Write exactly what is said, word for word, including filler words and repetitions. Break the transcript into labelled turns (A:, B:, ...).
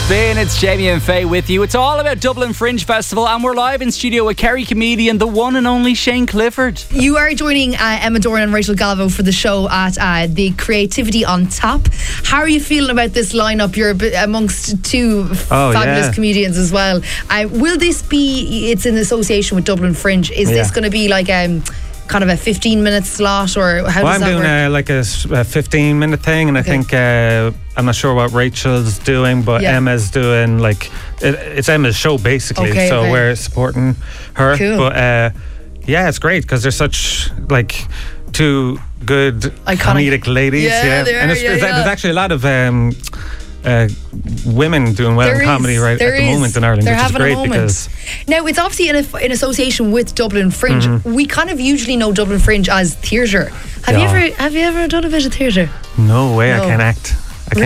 A: Spin. It's Jamie and Faye with you. It's all about Dublin Fringe Festival, and we're live in studio with Kerry comedian, the one and only Shane Clifford.
B: You are joining uh, Emma Doran and Rachel Galvo for the show at uh, the Creativity on Tap. How are you feeling about this lineup? You're amongst two f-
C: oh,
B: fabulous
C: yeah.
B: comedians as well. Uh, will this be? It's in association with Dublin Fringe. Is
C: yeah.
B: this going to be like um? kind of a fifteen minute slot, or how
C: well,
B: does
C: I'm
B: that
C: doing
B: work?
C: a, like a, a fifteen minute thing, and
B: Okay.
C: I think uh, I'm not sure what Rachel's doing, but
B: Yeah.
C: Emma's doing like it, it's Emma's show basically,
B: Okay,
C: so
B: okay.
C: we're supporting her.
B: Cool.
C: But uh, yeah, it's great because they're such like two good
B: Iconic.
C: comedic ladies.
B: Yeah, they are,
C: and it's,
B: yeah,
C: there's,
B: yeah.
C: there's actually a lot of. Um, Uh, women doing well
B: There
C: in
B: is,
C: comedy right
B: there
C: at the
B: is.
C: moment in Ireland,
B: They're
C: which is
B: having a
C: great
B: moment.
C: because
B: Now, it's obviously in, a, in association with Dublin Fringe.
C: Mm-hmm.
B: We kind of usually know Dublin Fringe as theatre. Have you
C: Yeah.
B: ever have you ever done a bit of theatre?
C: no way
B: No.
C: I can act.